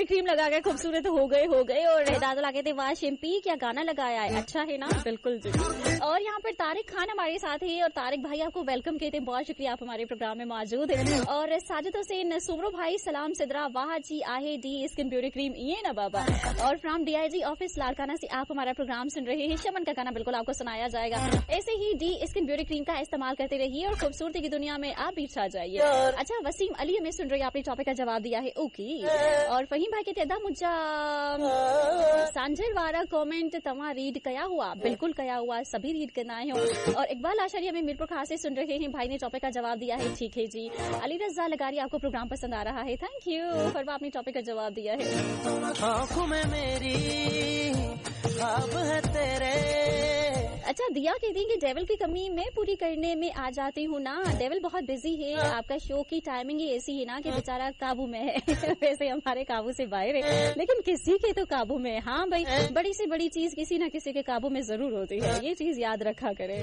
Beauty cream लगा के खूबसूरत हो गए और दादा लगे थे वाह शिम्पी क्या गाना लगाया है, अच्छा है ना? बिल्कुल जी। और यहाँ पर तारिक खान हमारे साथ है और तारिक भाई आपको वेलकम कहते हैं, बहुत शुक्रिया आप हमारे प्रोग्राम में मौजूद है। और साजिद हुसैन सुमरो भाई सलाम सिद्रा वाह जी आहे डी स्किन ब्यूटी क्रीम ये ना बाबा। और फ्रॉम DIG ऑफिस लाड़काना से आप हमारा प्रोग्राम सुन रहे हैं, शमन का गाना बिल्कुल आपको सुनाया जाएगा। ऐसे ही डी स्किन ब्यूटी क्रीम का इस्तेमाल करते रहिए और खूबसूरती की दुनिया में आप भी छा जाइए। अच्छा वसीम अली हमें सुन रही है, आपने टॉपिक का जवाब दिया है ओके। और फहीम भाई कहते हैं मुझा सांझर वारा कमेंट तवा रीड कया हुआ, बिल्कुल कया हुआ, सभी रीड करना है। और इकबाल आशरी हमें मीरपुर खास से सुन रहे हैं, भाई ने टॉपिक का जवाब दिया है, ठीक है जी। अली रजा लगारी आपको प्रोग्राम पसंद आ रहा है, थैंक यू। फरवा आपने टॉपिक का जवाब दिया है। आँखों में मेरी ख्वाब है तेरे। अच्छा दिया कहती है कि डेविल की कमी मैं पूरी करने में आ जाती हूँ ना, डेविल बहुत बिजी है, आपका शो की टाइमिंग ही ऐसी है ना कि बेचारा काबू में है। वैसे हमारे काबू से बाहर है, लेकिन किसी के तो काबू में। हाँ भाई, बड़ी से बड़ी चीज किसी न किसी के काबू में जरूर होती है, ये चीज याद रखा करें।